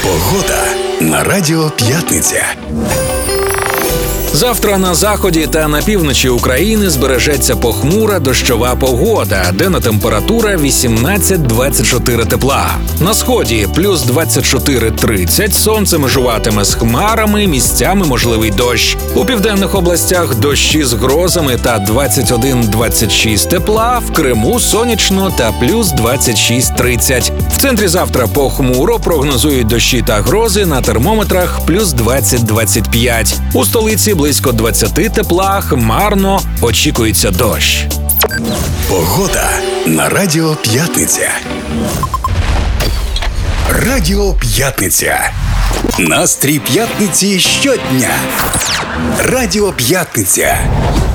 Погода на Радіо П'ятниця. Завтра на заході та на півночі України збережеться похмура дощова погода, денна температура 18-24 тепла. На сході плюс 24-30, сонце межуватиме з хмарами, місцями можливий дощ. У південних областях дощі з грозами та 21-26 тепла, в Криму сонячно та плюс 26-30. В центрі завтра похмуро, прогнозують дощі та грози, на термометрах плюс 20-25. У столиці близько 20 тепла, хмарно, очікується дощ. Погода на Радіо П'ятниця. Радіо П'ятниця. Настрій п'ятниці щодня. Радіо П'ятниця.